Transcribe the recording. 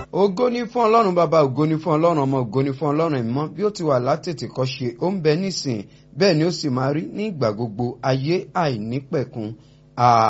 Ògo ni fún Ọlọ́run bàbá, ògo ni fún Ọlọ́run ọmọ, ògo ni fún Ọlọ́run ẹ̀mọ́, bí ó ti wà látètè kọ́ ṣe, ó ń bẹ nísìn, bẹ́ẹ̀ ni ó sì máa rí ní ìgbà gbogbo ayé àìnípẹ̀kun.